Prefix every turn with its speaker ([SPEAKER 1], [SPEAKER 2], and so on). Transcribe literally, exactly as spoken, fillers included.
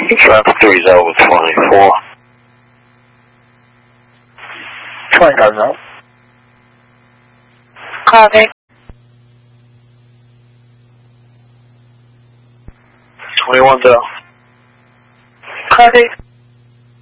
[SPEAKER 1] Traffic three is over twenty-four.
[SPEAKER 2] twenty-nine out.
[SPEAKER 3] Copy.
[SPEAKER 1] twenty-one down.
[SPEAKER 3] Copy.